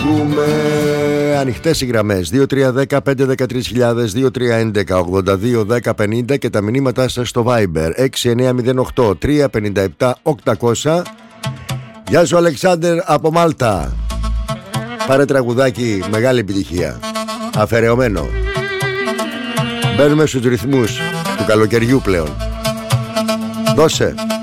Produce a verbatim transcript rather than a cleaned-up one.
Ακούμε ανοιχτές οι γραμμές δύο τρία ένα μηδέν πέντε ένα τρία χιλιάδες, δύο τρία ένα ένα ογδόντα δύο δέκα πενήντα και τα μηνύματά σας στο Viber έξι εννιά μηδέν οκτώ τρία πέντε επτά οκτακόσια. Γεια σου Αλεξάνδερ από Μάλτα. Πάρε τραγουδάκι, μεγάλη επιτυχία. Αφαιρεωμένο. Μπαίνουμε στους ρυθμούς του καλοκαιριού πλέον. Δώσε.